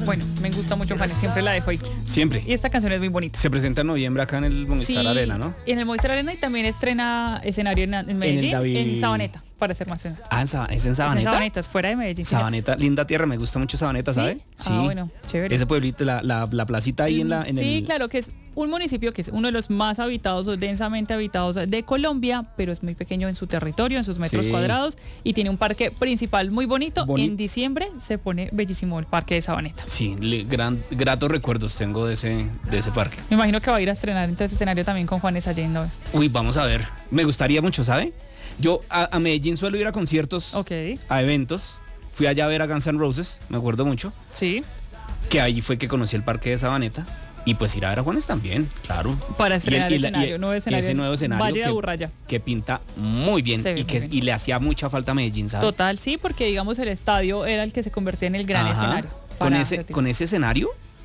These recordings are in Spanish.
Bueno, me gusta mucho Juanes, siempre la dejo ahí. Siempre. Y esta canción es muy bonita. Se presenta en noviembre acá en el Movistar Arena, ¿no? En el Movistar Arena, y también estrena escenario en Medellín, en Sabaneta, para ser más sencillo. Ah, es en Sabaneta. Es en Sabaneta, es fuera de Medellín. Sabaneta, linda tierra, me gusta mucho Sabaneta, ¿sabe? Sí. Ah, bueno, chévere. Ese pueblito, la placita ahí Sí, claro, que es un municipio que es uno de los más habitados o densamente habitados de Colombia, pero es muy pequeño en su territorio, en sus metros cuadrados, y tiene un parque principal muy bonito. En diciembre se pone bellísimo el parque de Sabaneta. Sí, gratos recuerdos tengo de ese parque. Me imagino que va a ir a estrenar entonces escenario también con Juanes Allende. Uy, vamos a ver. Me gustaría mucho, ¿sabe? Yo a Medellín suelo ir a conciertos, a eventos. Fui allá a ver a Guns N' Roses, me acuerdo mucho. Sí. Que ahí fue que conocí el parque de Sabaneta. Y pues ir a ver a Juanes también, claro. Para estrenar nuevo escenario. Ese nuevo escenario Valle de Aburraya. Que pinta muy bien y le hacía mucha falta a Medellín, ¿sabes? Total, sí, porque digamos el estadio era el que se convertía en el gran escenario. Con ese escenario,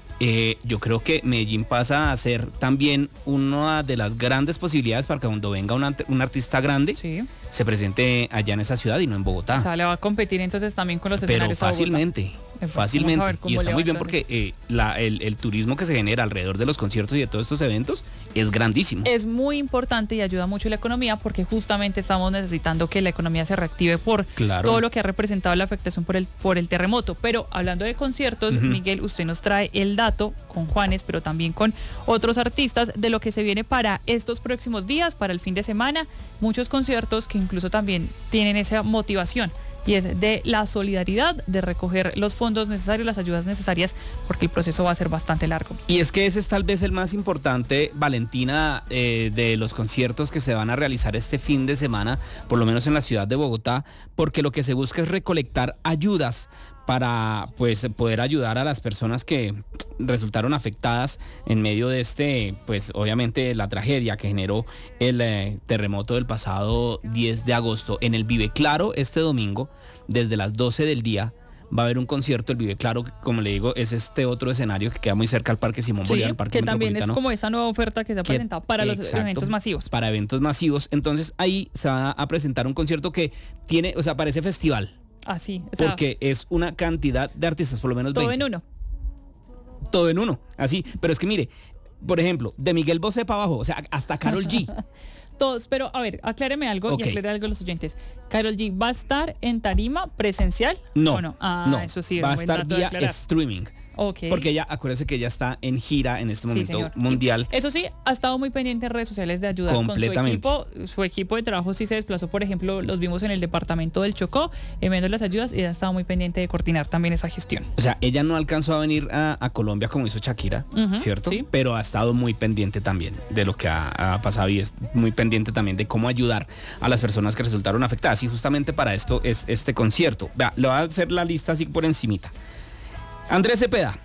yo creo que Medellín pasa a ser también una de las grandes posibilidades para que cuando venga un artista grande se presente allá en esa ciudad y no en Bogotá. O sea, le va a competir entonces también con los escenarios. Pero fácilmente. Y está muy bien porque el turismo que se genera alrededor de los conciertos y de todos estos eventos es grandísimo. Es muy importante y ayuda mucho a la economía, porque justamente estamos necesitando que la economía se reactive por todo lo que ha representado la afectación por el terremoto. Pero hablando de conciertos, Miguel, usted nos trae el dato con Juanes, pero también con otros artistas, de lo que se viene para estos próximos días, para el fin de semana. Muchos conciertos que incluso también tienen esa motivación, y es de la solidaridad, de recoger los fondos necesarios, las ayudas necesarias, porque el proceso va a ser bastante largo. Y es que ese es tal vez el más importante, Valentina, de los conciertos que se van a realizar este fin de semana, por lo menos en la ciudad de Bogotá, porque lo que se busca es recolectar ayudas para pues poder ayudar a las personas que resultaron afectadas en medio de pues obviamente la tragedia que generó el terremoto del pasado 10 de agosto. En el Vive Claro este domingo, desde las 12 del día, va a haber un concierto. El Vive Claro, como le digo, es este otro escenario que queda muy cerca al Parque Simón Bolívar, el Parque Metropolitano. Que también es como esa nueva oferta que se ha presentado para los eventos masivos. Para eventos masivos. Entonces ahí se va a presentar un concierto que tiene, o sea, parece festival. Así, porque es una cantidad de artistas, por lo menos 20. Todo en uno, así. Pero es que mire, por ejemplo, de Miguel Bosé para abajo, o sea, hasta Karol G. Todos, pero a ver, acláreme algo y aclare algo a los oyentes. ¿Karol G va a estar en tarima presencial? No, ¿o no? No, eso sí, va a estar vía streaming. Porque ella, acuérdese que ella está en gira en este momento mundial. Y eso sí, ha estado muy pendiente en redes sociales de ayudar con su equipo. Su equipo de trabajo sí se desplazó, por ejemplo, los vimos en el departamento del Chocó, enviando las ayudas, y ella ha estado muy pendiente de coordinar también esa gestión. O sea, ella no alcanzó a venir a Colombia como hizo Shakira, ¿cierto? Sí. Pero ha estado muy pendiente también de lo que ha pasado, y es muy pendiente también de cómo ayudar a las personas que resultaron afectadas. Y justamente para esto es este concierto. Vea, le voy a hacer la lista así por encimita. Andrés Cepeda,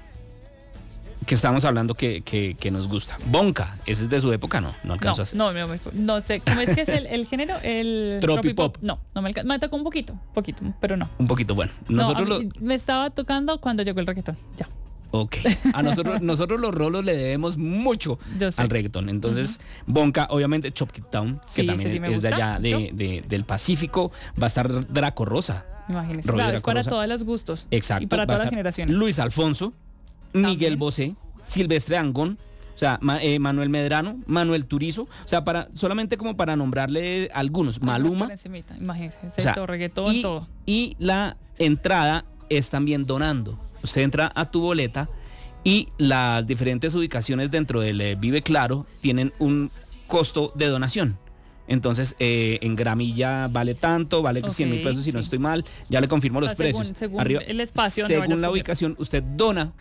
que estamos hablando que nos gusta. Bonka, ese es de su época, no alcanzó a hacer. No sé, ¿cómo es que es el género? El Tropipop. No me alcanzó, me tocó un poquito, pero no. Un poquito, bueno. Me estaba tocando cuando llegó el reggaetón, ya. Ok, a nosotros los rolos le debemos mucho al reggaetón. Entonces, Bonka, obviamente, Chop It Down, que también es de allá del Pacífico. Va a estar Draco Rosa. Imagínense, claro, es para todos los gustos. Exacto. Y para todas las generaciones. Luis Alfonso, Miguel Bosé, Silvestre Dangond, o sea, Manuel Medrano, Manuel Turizo, o sea, solamente como para nombrarle algunos. Maluma. Imagínense, todo reggaetón, todo. Y la entrada es también donando. Usted entra a tu boleta y las diferentes ubicaciones dentro del Vive Claro tienen un costo de donación. Entonces, en gramilla vale tanto, vale 100.000 pesos si no estoy mal. Ya le confirmo los precios. Según arriba, el espacio. Según la ubicación, usted dona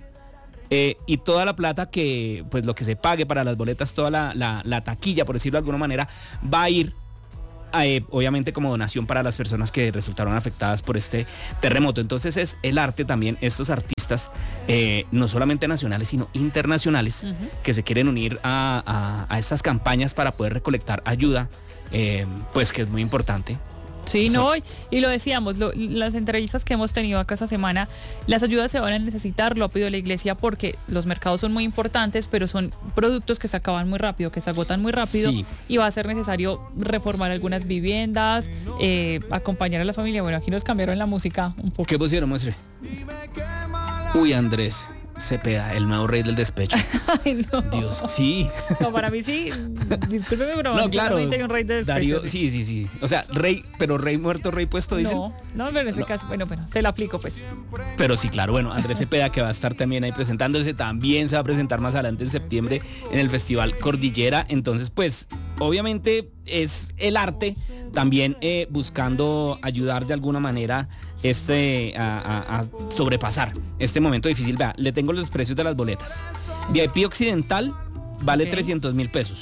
y toda la plata que, pues lo que se pague para las boletas, toda la taquilla, por decirlo de alguna manera, va a ir obviamente como donación para las personas que resultaron afectadas por este terremoto. Entonces es el arte también, estos artistas, no solamente nacionales, sino internacionales, que se quieren unir a estas campañas para poder recolectar ayuda, pues que es muy importante. Sí, no, y lo decíamos, las entrevistas que hemos tenido acá esta semana, las ayudas se van a necesitar, lo ha pedido la iglesia, porque los mercados son muy importantes, pero son productos que se acaban muy rápido, que se agotan muy rápido, y va a ser necesario reformar algunas viviendas, acompañar a la familia. Bueno, aquí nos cambiaron la música un poco. ¿Qué pusieron, muestre? Uy, Andrés, Cepeda, el nuevo rey del despecho. Ay, no. Dios, sí. No, para mí sí, discúlpeme, pero no, claro, hay un rey de despecho. Darío, sí. O sea, rey, pero rey muerto, rey puesto, dicen. No, pero en este caso, bueno, se lo aplico, pues. Pero sí, claro, bueno, Andrés Cepeda, que va a estar también ahí presentándose, también se va a presentar más adelante en septiembre en el Festival Cordillera. Entonces, pues, obviamente es el arte también buscando ayudar de alguna manera a sobrepasar este momento difícil. Vea, le tengo los precios de las boletas. VIP Occidental vale 300,000 pesos.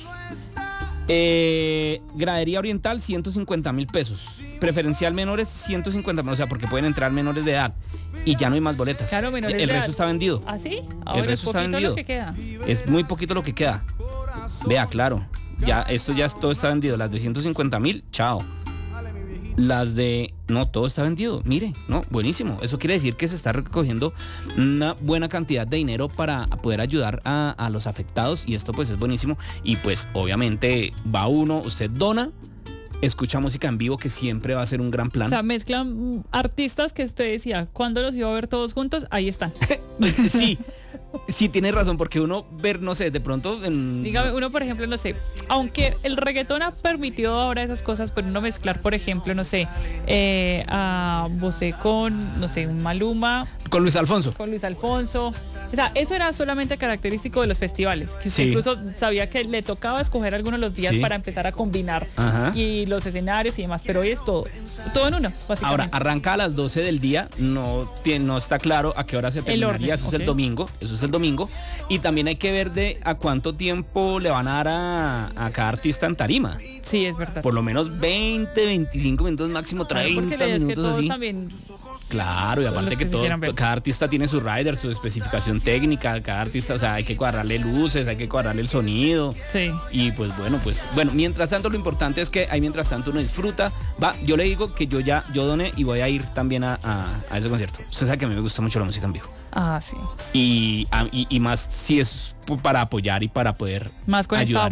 Gradería Oriental 150,000 pesos. Preferencial menores 150,000, o sea, porque pueden entrar menores de edad. Y ya no hay más boletas. Claro, menores el de resto edad. está vendido. ¿Ah, sí? El resto está vendido. Lo que queda. Es muy poquito lo que queda. Vea, claro. Ya todo está vendido. Las de 150,000, chao. Las de... No, todo está vendido. Mire, no, buenísimo. Eso quiere decir que se está recogiendo una buena cantidad de dinero para poder ayudar a los afectados. Y esto pues es buenísimo. Y pues obviamente va uno, usted dona, escucha música en vivo, que siempre va a ser un gran plan. O sea, mezclan artistas que usted decía, ¿cuándo los iba a ver todos juntos? Ahí están. Sí, tiene razón, porque uno ver, no sé, de pronto... Dígame, uno por ejemplo, no sé, aunque el reggaetón ha permitido ahora esas cosas, pero uno mezclar, por ejemplo, no sé, a Bosé con, no sé, un Maluma. Con Luis Alfonso. O sea, eso era solamente característico de los festivales, que usted incluso sabía que le tocaba escoger algunos de los días para empezar a combinar. Ajá. Y los escenarios y demás, pero hoy es todo en uno, básicamente. Ahora, arranca a las 12 del día, no está claro a qué hora se terminaría, eso es el domingo, y también hay que ver de a cuánto tiempo le van a dar a cada artista en tarima. Sí, es verdad. Por lo menos 20, 25 minutos máximo, 30 minutos que todos así. También... Claro, y aparte que cada artista tiene su rider, su especificación técnica, cada artista, o sea, hay que cuadrarle luces, hay que cuadrarle el sonido. Sí. Y pues bueno, mientras tanto lo importante es que ahí mientras tanto uno disfruta. Yo le digo que yo doné y voy a ir también a ese concierto. Usted sabe que a mí me gusta mucho la música en vivo. Ah, sí. Y más si es para apoyar y para poder más con ayudar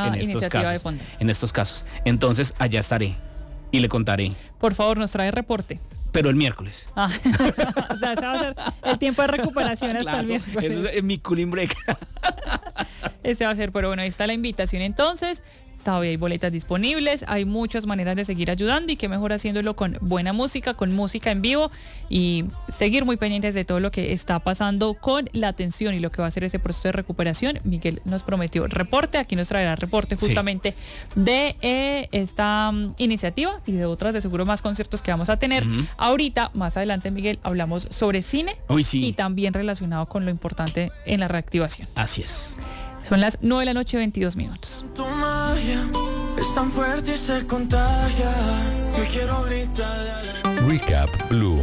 en estos casos. Entonces allá estaré y le contaré. Por favor, nos trae reporte. Pero el miércoles. O sea, ese va a ser el tiempo de recuperación hasta el miércoles. Eso es mi cooling break. Ese va a ser, pero bueno, ahí está la invitación entonces. Todavía hay boletas disponibles, hay muchas maneras de seguir ayudando y qué mejor haciéndolo con buena música, con música en vivo y seguir muy pendientes de todo lo que está pasando con la atención y lo que va a ser ese proceso de recuperación. Miguel nos prometió reporte, aquí nos traerá reporte justamente de esta iniciativa y de otras de seguro más conciertos que vamos a tener. Ahorita, más adelante, Miguel, hablamos sobre cine y también relacionado con lo importante en la reactivación. Así es. Son las 9:22 PM. Tu magia es tan fuerte y se contagia. Yo quiero gritarle a la... Recap Blue.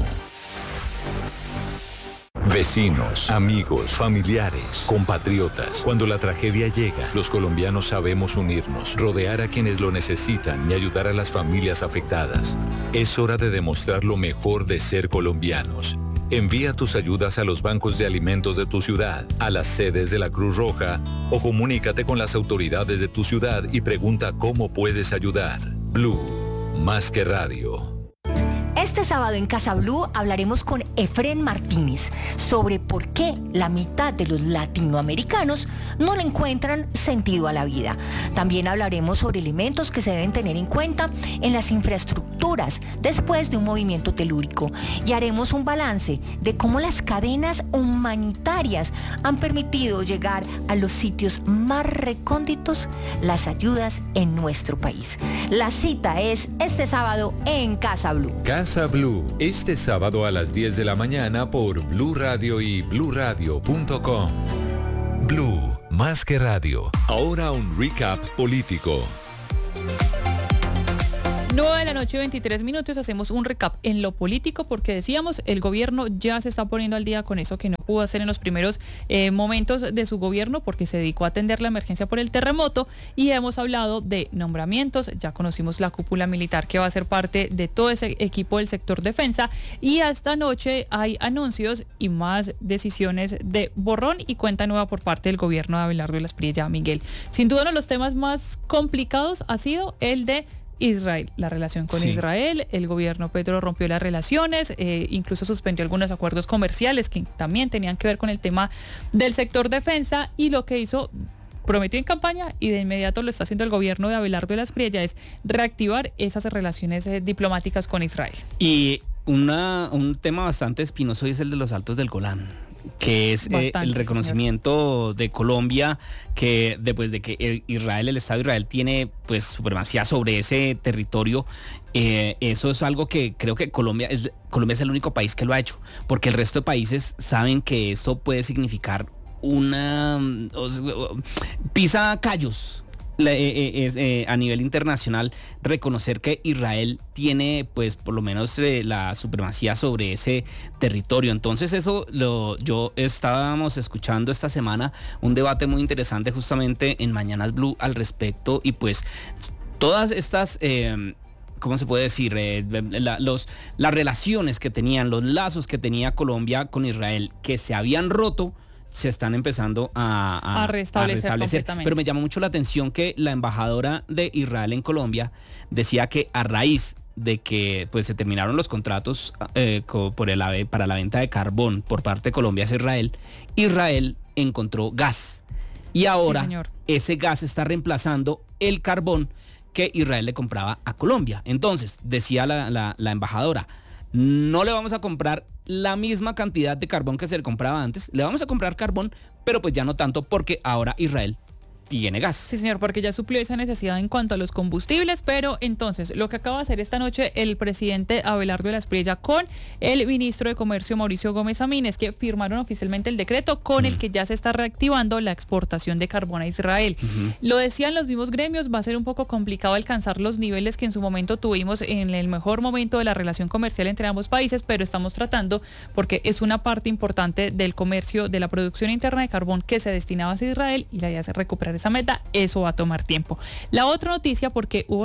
Vecinos, amigos, familiares, compatriotas. Cuando la tragedia llega, los colombianos sabemos unirnos, rodear a quienes lo necesitan y ayudar a las familias afectadas. Es hora de demostrar lo mejor de ser colombianos. Envía tus ayudas a los bancos de alimentos de tu ciudad, a las sedes de la Cruz Roja o comunícate con las autoridades de tu ciudad y pregunta cómo puedes ayudar. Blue, más que radio. Este sábado en Casa Blue hablaremos con Efrén Martínez sobre por qué la mitad de los latinoamericanos no le encuentran sentido a la vida. También hablaremos sobre elementos que se deben tener en cuenta en las infraestructuras después de un movimiento telúrico y haremos un balance de cómo las cadenas humanitarias han permitido llegar a los sitios más recónditos las ayudas en nuestro país. La cita es este sábado en Casa Blue. Casa Blue, este sábado a las 10 de la mañana por Blue Radio y bluradio.com. Blue, más que radio. Ahora un recap político. 9:23 PM, hacemos un recap en lo político porque decíamos, el gobierno ya se está poniendo al día con eso que no pudo hacer en los primeros momentos de su gobierno porque se dedicó a atender la emergencia por el terremoto y hemos hablado de nombramientos, ya conocimos la cúpula militar que va a ser parte de todo ese equipo del sector defensa y esta noche hay anuncios y más decisiones de borrón y cuenta nueva por parte del gobierno de Abelardo de las Priella. Miguel, sin duda uno de los temas más complicados ha sido el de Israel, la relación con Sí. Israel. El gobierno Petro rompió las relaciones, incluso suspendió algunos acuerdos comerciales que también tenían que ver con el tema del sector defensa, y lo que hizo, prometió en campaña y de inmediato lo está haciendo el gobierno de Abelardo de la Espriella, es reactivar esas relaciones diplomáticas con Israel. Y un tema bastante espinoso es el de los Altos del Golán, que es el reconocimiento de Colombia, que después de que el Estado de Israel tiene pues supremacía sobre ese territorio, eso es algo que creo que Colombia es el único país que lo ha hecho, porque el resto de países saben que eso puede significar pisa callos a nivel internacional, reconocer que Israel tiene pues por lo menos la supremacía sobre ese territorio. Entonces estábamos escuchando esta semana un debate muy interesante justamente en Mañanas Blue al respecto, y pues todas estas ¿cómo se puede decir? Las relaciones que tenían, los lazos que tenía Colombia con Israel, que se habían roto, se están empezando a restablecer. Pero me llamó mucho la atención que la embajadora de Israel en Colombia decía que a raíz de que pues se terminaron los contratos para la venta de carbón por parte de Colombia hacia Israel encontró gas. Y ahora ese gas está reemplazando el carbón que Israel le compraba a Colombia. Entonces, decía la embajadora, no le vamos a comprar la misma cantidad de carbón que se le compraba antes, le vamos a comprar carbón, pero pues ya no tanto, porque ahora Israel tiene gas. Sí, señor, porque ya suplió esa necesidad en cuanto a los combustibles. Pero entonces, lo que acaba de hacer esta noche el presidente Abelardo de la Espriella con el ministro de Comercio Mauricio Gómez Amín es que firmaron oficialmente el decreto con el que ya se está reactivando la exportación de carbón a Israel. Lo decían los mismos gremios, va a ser un poco complicado alcanzar los niveles que en su momento tuvimos en el mejor momento de la relación comercial entre ambos países, pero estamos tratando, porque es una parte importante del comercio, de la producción interna de carbón que se destinaba hacia Israel, y la idea es recuperar esa meta. Eso va a tomar tiempo. La otra noticia, porque hubo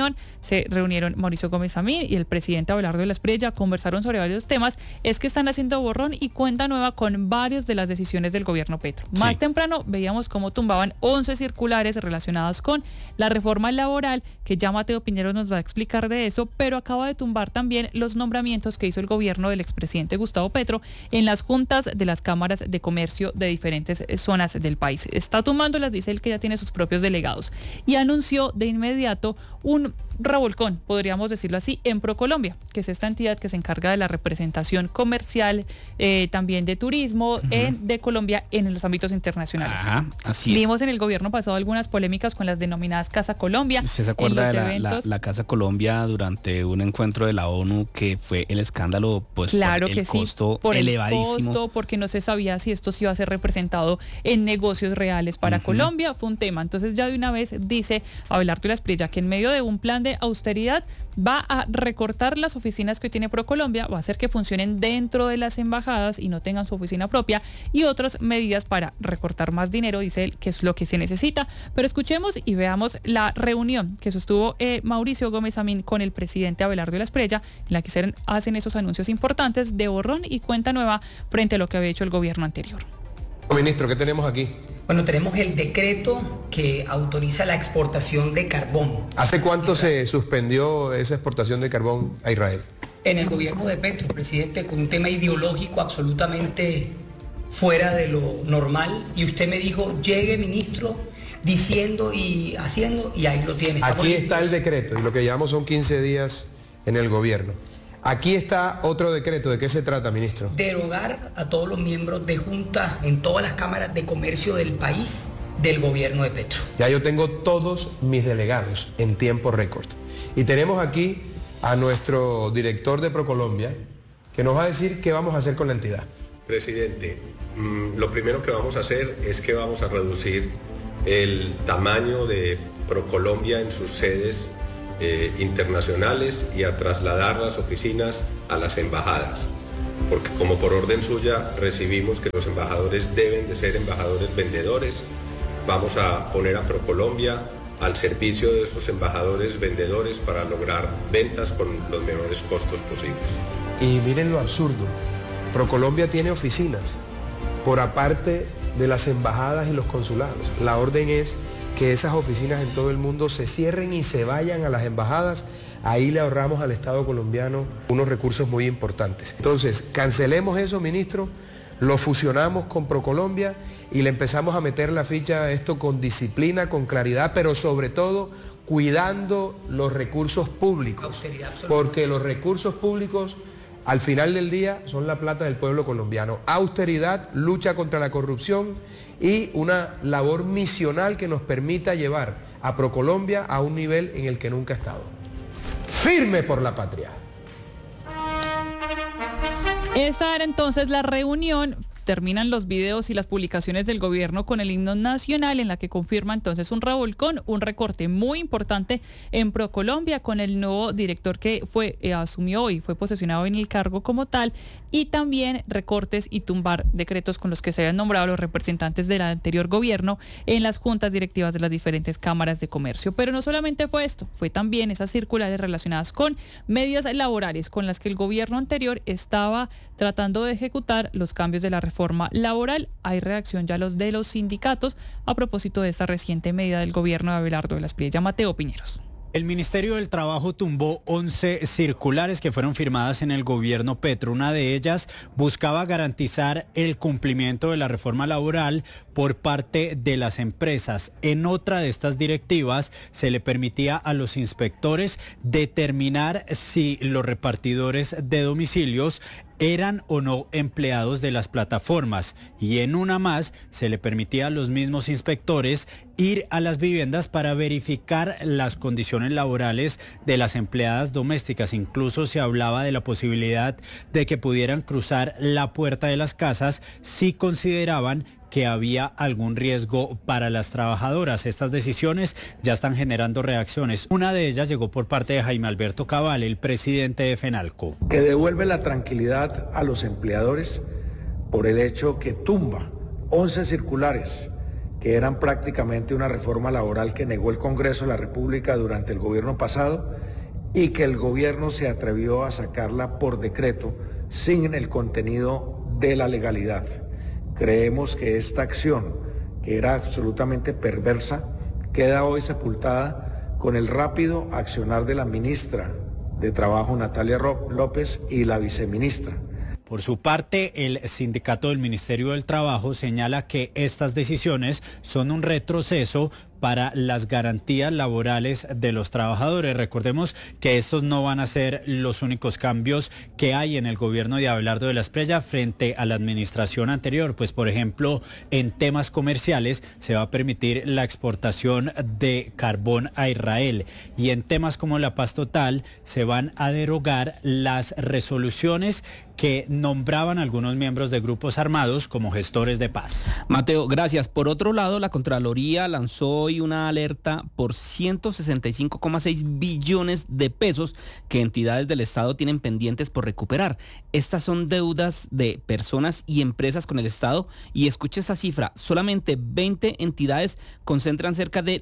se reunieron Mauricio Gómez Amín y el presidente Abelardo de la Espriella, conversaron sobre varios temas, es que están haciendo borrón y cuenta nueva con varias de las decisiones del gobierno Petro. Más temprano veíamos cómo tumbaban 11 circulares relacionadas con la reforma laboral, que ya Mateo Piñero nos va a explicar de eso, pero acaba de tumbar también los nombramientos que hizo el gobierno del expresidente Gustavo Petro en las juntas de las cámaras de comercio de diferentes zonas del país. Está tumbándolas, dice él, que ya tiene sus propios delegados, y anunció de inmediato un revolcón, podríamos decirlo así, en ProColombia, que es esta entidad que se encarga de la representación comercial, también de turismo de Colombia en los ámbitos internacionales. Así es. Vimos en el gobierno pasado algunas polémicas con las denominadas Casa Colombia. ¿Usted se acuerda de la Casa Colombia durante un encuentro de la ONU, que fue el escándalo pues claro por el costo elevadísimo? El costo, porque no se sabía si esto se iba a ser representado en negocios reales para Colombia, fue un tema. Entonces ya de una vez dice Abelardo de la Espriella que en medio de un plan de austeridad va a recortar las oficinas que tiene ProColombia, va a hacer que funcionen dentro de las embajadas y no tengan su oficina propia, y otras medidas para recortar más dinero, dice él, que es lo que se necesita. Pero escuchemos y veamos la reunión que sostuvo Mauricio Gómez Amín con el presidente Abelardo de la Espriella, en la que hacen esos anuncios importantes de borrón y cuenta nueva frente a lo que había hecho el gobierno anterior. Ministro, ¿qué tenemos aquí? Bueno, tenemos el decreto que autoriza la exportación de carbón. ¿Hace cuánto se suspendió esa exportación de carbón a Israel? En el gobierno de Petro, presidente, con un tema ideológico absolutamente fuera de lo normal. Y usted me dijo, llegue ministro, diciendo y haciendo, y ahí lo tiene. Aquí está el decreto, y lo que llevamos son 15 días en el gobierno. Aquí está otro decreto. ¿De qué se trata, ministro? Derogar a todos los miembros de junta en todas las cámaras de comercio del país del gobierno de Petro. Ya yo tengo todos mis delegados en tiempo récord. Y tenemos aquí a nuestro director de ProColombia, que nos va a decir qué vamos a hacer con la entidad. Presidente, lo primero que vamos a hacer es que vamos a reducir el tamaño de ProColombia en sus sedes internacionales y a trasladar las oficinas a las embajadas, porque como por orden suya recibimos que los embajadores deben de ser embajadores vendedores. Vamos a poner a ProColombia al servicio de esos embajadores vendedores para lograr ventas con los menores costos posibles. Y miren lo absurdo, ProColombia tiene oficinas por aparte de las embajadas y los consulados. La orden es que esas oficinas en todo el mundo se cierren y se vayan a las embajadas. Ahí le ahorramos al Estado colombiano unos recursos muy importantes. Entonces, cancelemos eso, ministro, lo fusionamos con ProColombia y le empezamos a meter la ficha a esto con disciplina, con claridad, pero sobre todo cuidando los recursos públicos. Porque los recursos públicos, al final del día, son la plata del pueblo colombiano. Austeridad, lucha contra la corrupción y una labor misional que nos permita llevar a ProColombia a un nivel en el que nunca ha estado. Firme por la patria. Esta era entonces la reunión. Terminan los videos y las publicaciones del gobierno con el himno nacional, en la que confirma entonces un revolcón, un recorte muy importante en ProColombia con el nuevo director que asumió y fue posesionado en el cargo como tal, y también recortes y tumbar decretos con los que se habían nombrado los representantes del anterior gobierno en las juntas directivas de las diferentes cámaras de comercio. Pero no solamente fue esto, fue también esas circulares relacionadas con medidas laborales con las que el gobierno anterior estaba tratando de ejecutar los cambios de la reforma laboral. Hay reacción ya de los sindicatos a propósito de esta reciente medida del gobierno de Abelardo de la Espriella. Mateo Piñeros. El Ministerio del Trabajo tumbó 11 circulares que fueron firmadas en el gobierno Petro. Una de ellas buscaba garantizar el cumplimiento de la reforma laboral por parte de las empresas. En otra de estas directivas se le permitía a los inspectores determinar si los repartidores de domicilios eran o no empleados de las plataformas, y en una más se le permitía a los mismos inspectores ir a las viviendas para verificar las condiciones laborales de las empleadas domésticas. Incluso se hablaba de la posibilidad de que pudieran cruzar la puerta de las casas si consideraban que había algún riesgo para las trabajadoras. Estas decisiones ya están generando reacciones. Una de ellas llegó por parte de Jaime Alberto Cabal, el presidente de FENALCO. Que devuelve la tranquilidad a los empleadores por el hecho que tumba 11 circulares que eran prácticamente una reforma laboral que negó el Congreso de la República durante el gobierno pasado y que el gobierno se atrevió a sacarla por decreto sin el contenido de la legalidad. Creemos que esta acción, que era absolutamente perversa, queda hoy sepultada con el rápido accionar de la ministra de Trabajo, Natalia López, y la viceministra. Por su parte, el sindicato del Ministerio del Trabajo señala que estas decisiones son un retroceso para las garantías laborales de los trabajadores. Recordemos que estos no van a ser los únicos cambios que hay en el gobierno de Abelardo de la Espriella frente a la administración anterior. Pues, por ejemplo, en temas comerciales se va a permitir la exportación de carbón a Israel, y en temas como la paz total se van a derogar las resoluciones que nombraban algunos miembros de grupos armados como gestores de paz. Mateo, gracias. Por otro lado, la Contraloría lanzó hoy una alerta por 165,6 billones de pesos que entidades del Estado tienen pendientes por recuperar. Estas son deudas de personas y empresas con el Estado, y escuche esa cifra, solamente 20 entidades concentran cerca del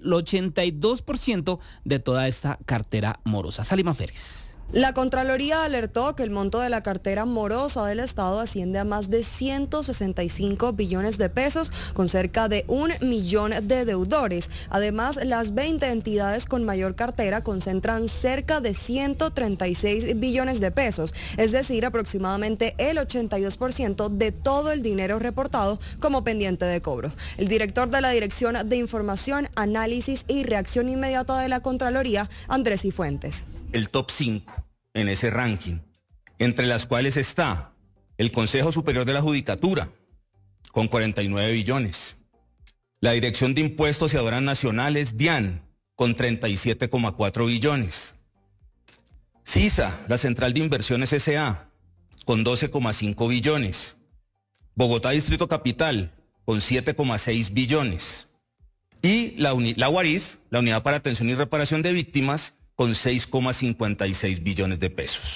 82% de toda esta cartera morosa. Salima Férez. La Contraloría alertó que el monto de la cartera morosa del Estado asciende a más de 165 billones de pesos, con cerca de 1 millón de deudores. Además, las 20 entidades con mayor cartera concentran cerca de 136 billones de pesos, es decir, aproximadamente el 82% de todo el dinero reportado como pendiente de cobro. El director de la Dirección de Información, Análisis y Reacción Inmediata de la Contraloría, Andrés Cifuentes. El top 5 en ese ranking, entre las cuales está el Consejo Superior de la Judicatura, con 49 billones, la Dirección de Impuestos y Aduanas Nacionales, DIAN, con 37,4 billones, CISA, la Central de Inversiones S.A., con 12,5 billones, Bogotá Distrito Capital, con 7,6 billones, y la UARIF, la Unidad para Atención y Reparación de Víctimas, con 6,56 billones de pesos.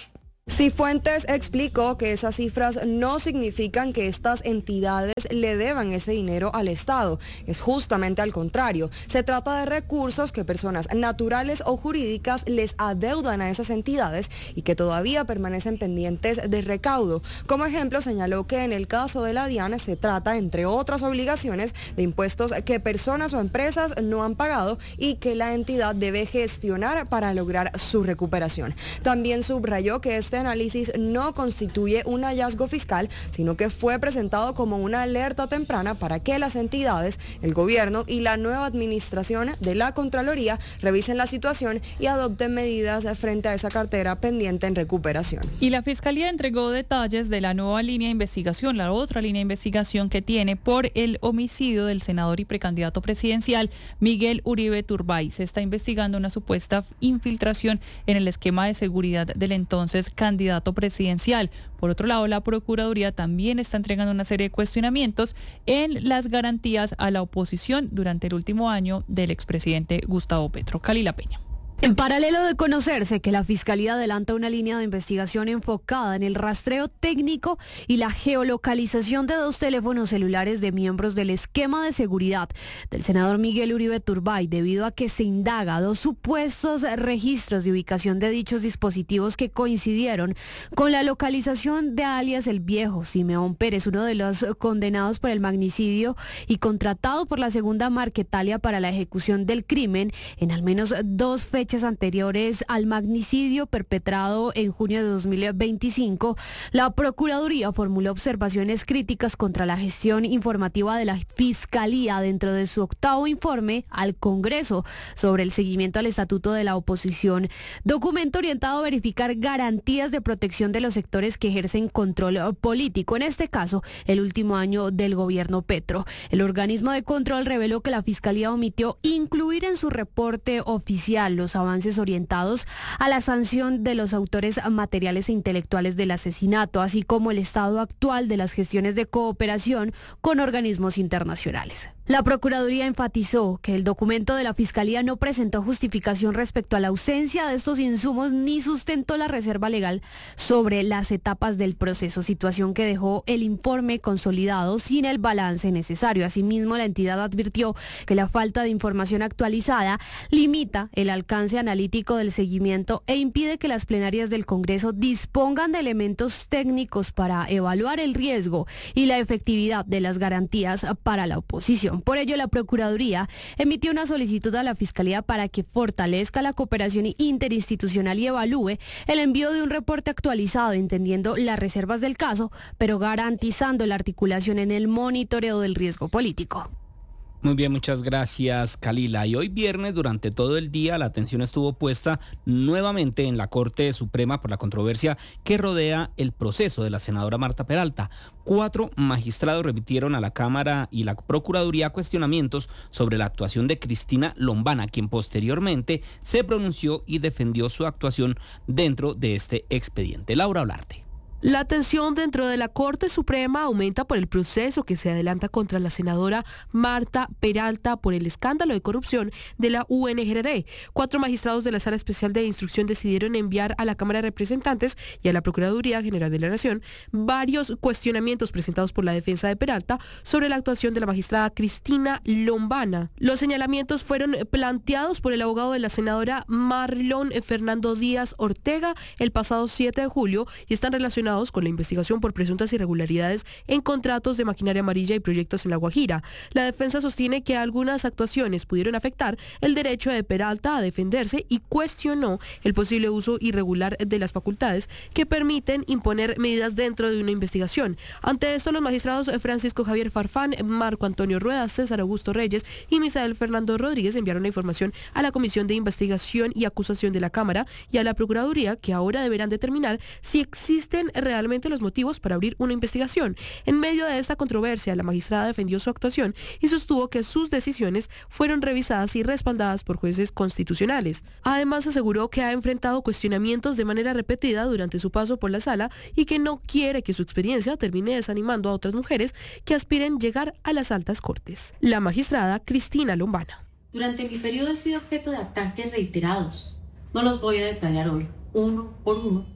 Cifuentes explicó que esas cifras no significan que estas entidades le deban ese dinero al Estado. Es justamente al contrario. Se trata de recursos que personas naturales o jurídicas les adeudan a esas entidades y que todavía permanecen pendientes de recaudo. Como ejemplo, señaló que en el caso de la DIAN se trata, entre otras obligaciones, de impuestos que personas o empresas no han pagado y que la entidad debe gestionar para lograr su recuperación. También subrayó que este análisis no constituye un hallazgo fiscal, sino que fue presentado como una alerta temprana para que las entidades, el gobierno y la nueva administración de la Contraloría revisen la situación y adopten medidas frente a esa cartera pendiente en recuperación. Y la Fiscalía entregó detalles de la nueva línea de investigación, la otra línea de investigación que tiene por el homicidio del senador y precandidato presidencial Miguel Uribe Turbay. Se está investigando una supuesta infiltración en el esquema de seguridad del entonces candidato presidencial. Por otro lado, la Procuraduría también está entregando una serie de cuestionamientos en las garantías a la oposición durante el último año del expresidente Gustavo Petro. Kalila Peña. En paralelo de conocerse que la Fiscalía adelanta una línea de investigación enfocada en el rastreo técnico y la geolocalización de 2 teléfonos celulares de miembros del esquema de seguridad del senador Miguel Uribe Turbay, debido a que se indaga 2 supuestos registros de ubicación de dichos dispositivos que coincidieron con la localización de alias El Viejo, Simeón Pérez, uno de los condenados por el magnicidio y contratado por la segunda Marquetalia para la ejecución del crimen en al menos 2 fechas anteriores al magnicidio perpetrado en junio de 2025, la Procuraduría formuló observaciones críticas contra la gestión informativa de la Fiscalía dentro de su 8º informe al Congreso sobre el seguimiento al Estatuto de la Oposición, documento orientado a verificar garantías de protección de los sectores que ejercen control político, en este caso, el último año del gobierno Petro. El organismo de control reveló que la Fiscalía omitió incluir en su reporte oficial los avances orientados a la sanción de los autores materiales e intelectuales del asesinato, así como el estado actual de las gestiones de cooperación con organismos internacionales. La Procuraduría enfatizó que el documento de la Fiscalía no presentó justificación respecto a la ausencia de estos insumos ni sustentó la reserva legal sobre las etapas del proceso, situación que dejó el informe consolidado sin el balance necesario. Asimismo, la entidad advirtió que la falta de información actualizada limita el alcance analítico del seguimiento e impide que las plenarias del Congreso dispongan de elementos técnicos para evaluar el riesgo y la efectividad de las garantías para la oposición. Por ello, la Procuraduría emitió una solicitud a la Fiscalía para que fortalezca la cooperación interinstitucional y evalúe el envío de un reporte actualizado, entendiendo las reservas del caso, pero garantizando la articulación en el monitoreo del riesgo político. Muy bien, muchas gracias, Kalila. Y hoy viernes, durante todo el día, la atención estuvo puesta nuevamente en la Corte Suprema por la controversia que rodea el proceso de la senadora Marta Peralta. 4 magistrados remitieron a la Cámara y la Procuraduría cuestionamientos sobre la actuación de Cristina Lombana, quien posteriormente se pronunció y defendió su actuación dentro de este expediente. Laura Olarte. La tensión dentro de la Corte Suprema aumenta por el proceso que se adelanta contra la senadora Marta Peralta por el escándalo de corrupción de la UNGRD. 4 magistrados de la Sala Especial de Instrucción decidieron enviar a la Cámara de Representantes y a la Procuraduría General de la Nación varios cuestionamientos presentados por la defensa de Peralta sobre la actuación de la magistrada Cristina Lombana. Los señalamientos fueron planteados por el abogado de la senadora Marlon Fernando Díaz Ortega el pasado 7 de julio y están relacionados con la investigación por presuntas irregularidades en contratos de maquinaria amarilla y proyectos en La Guajira. La defensa sostiene que algunas actuaciones pudieron afectar el derecho de Peralta a defenderse y cuestionó el posible uso irregular de las facultades que permiten imponer medidas dentro de una investigación. Ante esto, los magistrados Francisco Javier Farfán, Marco Antonio Rueda, César Augusto Reyes y Misael Fernando Rodríguez enviaron la información a la Comisión de Investigación y Acusación de la Cámara y a la Procuraduría, que ahora deberán determinar si existen realmente los motivos para abrir una investigación. En medio de esta controversia, la magistrada defendió su actuación y sostuvo que sus decisiones fueron revisadas y respaldadas por jueces constitucionales. Además, aseguró que ha enfrentado cuestionamientos de manera repetida durante su paso por la sala y que no quiere que su experiencia termine desanimando a otras mujeres que aspiren llegar a las altas cortes. La magistrada Cristina Lombana. Durante mi periodo he sido objeto de ataques reiterados. No los voy a detallar hoy, uno por uno,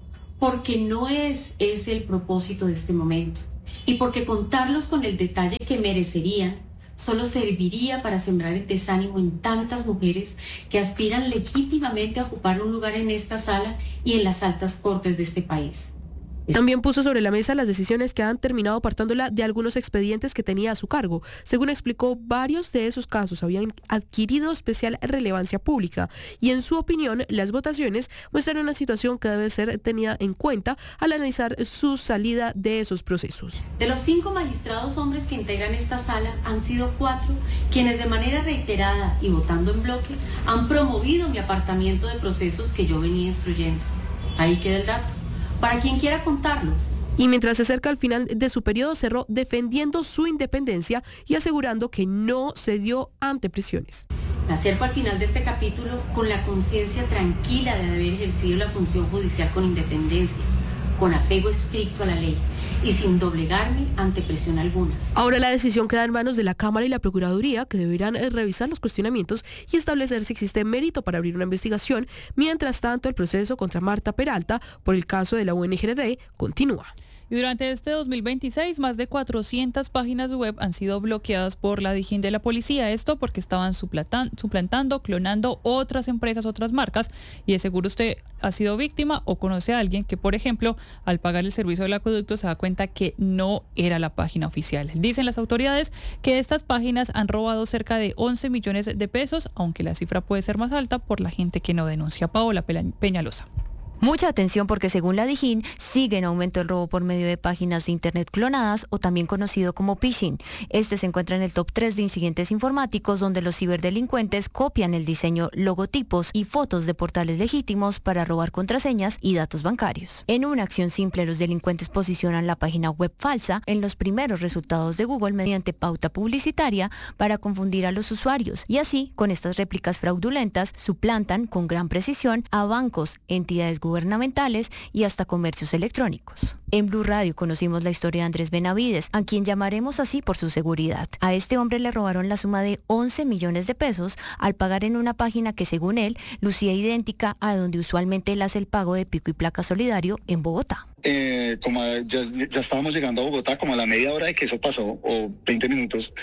porque no es ese el propósito de este momento y porque contarlos con el detalle que merecerían solo serviría para sembrar el desánimo en tantas mujeres que aspiran legítimamente a ocupar un lugar en esta sala y en las altas cortes de este país. También puso sobre la mesa las decisiones que han terminado apartándola de algunos expedientes que tenía a su cargo. Según explicó, varios de esos casos habían adquirido especial relevancia pública y en su opinión las votaciones muestran una situación que debe ser tenida en cuenta al analizar su salida de esos procesos. De los 5 magistrados hombres que integran esta sala, han sido 4 quienes de manera reiterada y votando en bloque han promovido mi apartamiento de procesos que yo venía instruyendo. Ahí queda el dato. Para quien quiera contarlo. Y mientras se acerca al final de su periodo, cerró defendiendo su independencia y asegurando que no cedió ante presiones. Me acerco al final de este capítulo con la conciencia tranquila de haber ejercido la función judicial con independencia, con apego estricto a la ley y sin doblegarme ante presión alguna. Ahora la decisión queda en manos de la Cámara y la Procuraduría, que deberán revisar los cuestionamientos y establecer si existe mérito para abrir una investigación. Mientras tanto, el proceso contra Marta Peralta por el caso de la UNGRD continúa. Y durante este 2026, más de 400 páginas web han sido bloqueadas por la Dijín de la policía. Esto porque estaban suplantando, clonando otras empresas, otras marcas. Y de seguro usted ha sido víctima o conoce a alguien que, por ejemplo, al pagar el servicio del acueducto se da cuenta que no era la página oficial. Dicen las autoridades que estas páginas han robado cerca de 11 millones de pesos, aunque la cifra puede ser más alta por la gente que no denuncia. Paola Peñalosa. Mucha atención porque según la Dijín sigue en aumento el robo por medio de páginas de internet clonadas o también conocido como phishing. Este se encuentra en el top 3 de incidentes informáticos donde los ciberdelincuentes copian el diseño, logotipos y fotos de portales legítimos para robar contraseñas y datos bancarios. En una acción simple, los delincuentes posicionan la página web falsa en los primeros resultados de Google mediante pauta publicitaria para confundir a los usuarios y así, con estas réplicas fraudulentas, suplantan con gran precisión a bancos, entidades gubernamentales y hasta comercios electrónicos. En Blue Radio conocimos la historia de Andrés Benavides, a quien llamaremos así por su seguridad. A este hombre le robaron la suma de 11 millones de pesos al pagar en una página que según él lucía idéntica a donde usualmente él hace el pago de pico y placa solidario en Bogotá. Como ya estábamos llegando a Bogotá, como a la media hora de que eso pasó, o 20 minutos,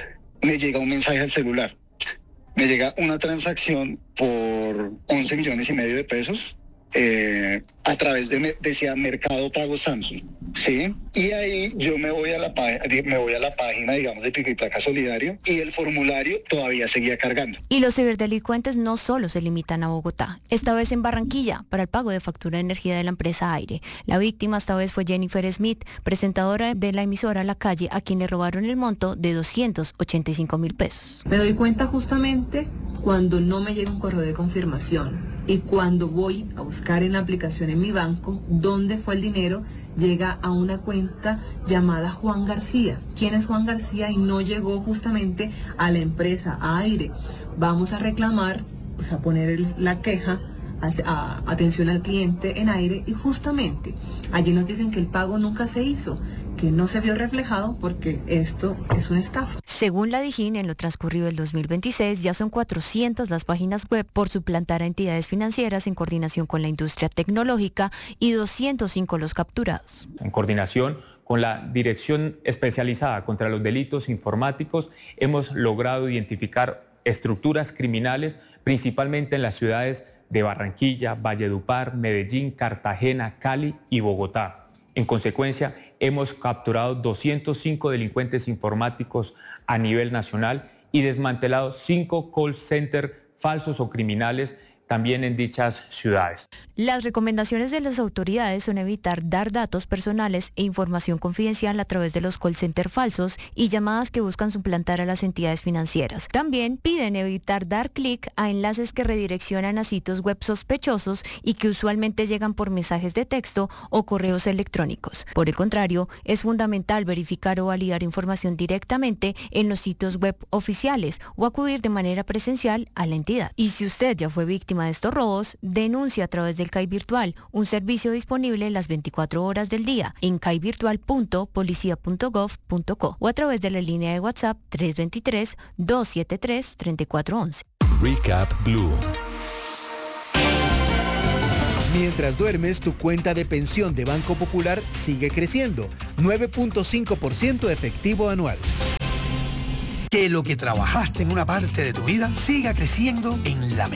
me llega un mensaje al celular. Me llega una transacción por 11 millones y medio de pesos. A través decía Mercado Pago Samsung, ¿sí? Y ahí yo me voy a la página, digamos, de Pico y Placa Solidario y el formulario todavía seguía cargando. Y los ciberdelincuentes no solo se limitan a Bogotá, esta vez en Barranquilla, para el pago de factura de energía de la empresa Aire. La víctima esta vez fue Jennifer Smith, presentadora de la emisora La Calle, a quien le robaron el monto de 285.000 pesos. Me doy cuenta justamente cuando no me llega un correo de confirmación. Y cuando voy a buscar en la aplicación en mi banco dónde fue el dinero, llega a una cuenta llamada Juan García. ¿Quién es Juan García? Y no llegó justamente a la empresa Aire. Vamos a reclamar, pues a poner la queja, a atención al cliente en Aire y justamente allí nos dicen que el pago nunca se hizo, que no se vio reflejado porque esto es una estafa. Según la Dijín, en lo transcurrido del 2026 ya son 400 las páginas web por suplantar a entidades financieras en coordinación con la industria tecnológica y 205 los capturados. En coordinación con la Dirección Especializada contra los Delitos Informáticos hemos logrado identificar estructuras criminales principalmente en las ciudades de Barranquilla, Valledupar, Medellín, Cartagena, Cali y Bogotá. En consecuencia, hemos capturado 205 delincuentes informáticos a nivel nacional y desmantelado 5 call centers falsos o criminales también en dichas ciudades. Las recomendaciones de las autoridades son evitar dar datos personales e información confidencial a través de los call centers falsos y llamadas que buscan suplantar a las entidades financieras. También piden evitar dar clic a enlaces que redireccionan a sitios web sospechosos y que usualmente llegan por mensajes de texto o correos electrónicos. Por el contrario, es fundamental verificar o validar información directamente en los sitios web oficiales o acudir de manera presencial a la entidad. Y si usted ya fue víctima de estos robos, denuncia a través del CAI Virtual, un servicio disponible las 24 horas del día en caivirtual.policia.gov.co o a través de la línea de WhatsApp 323-273-3411. Recap Blue. Mientras duermes, tu cuenta de pensión de Banco Popular sigue creciendo, 9.5% efectivo anual. Que lo que trabajaste en una parte de tu vida siga creciendo en la